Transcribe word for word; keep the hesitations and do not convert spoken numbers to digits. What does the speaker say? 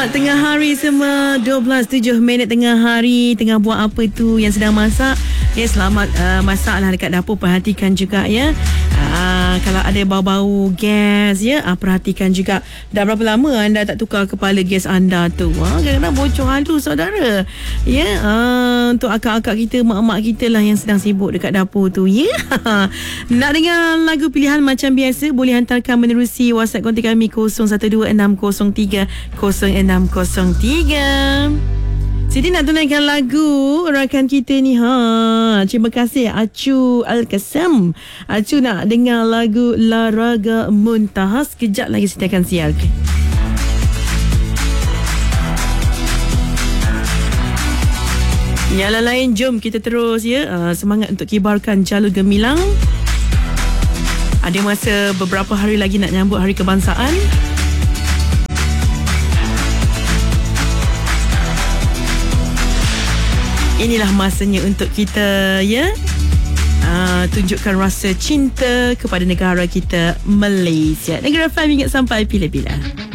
Selamat tengah hari semua. dua belas tujuh minit tengah hari. Tengah buat apa tu yang sedang masak? Ya, selamat uh, masaklah dekat dapur. Perhatikan juga ya. Uh, kalau ada bau-bau gas ya, uh, perhatikan juga. Dah berapa lama anda tak tukar kepala gas anda tu? Uh, kadang-kadang bocor halus saudara. Ya, uh, untuk akak-akak kita, mak-mak kita lah yang sedang sibuk dekat dapur tu ya. Nak dengar lagu pilihan macam biasa, boleh hantarkan menerusi WhatsApp konti kami kosong satu dua enam kosong tiga kosong enam kosong tiga. Siti nak tunaikan lagu rakan kita ni ha. Terima kasih Acu Al-Kasam. Acu nak dengar lagu Laraga Muntahas. Kejap lagi Siti akan siarkan. Yang lain jom kita terus ya. Uh, semangat untuk kibarkan jalur gemilang. Ada masa beberapa hari lagi nak nyambut Hari Kebangsaan. Inilah masanya untuk kita ya uh, tunjukkan rasa cinta kepada negara kita Malaysia. Negara Faham ingat sampai bila-bila.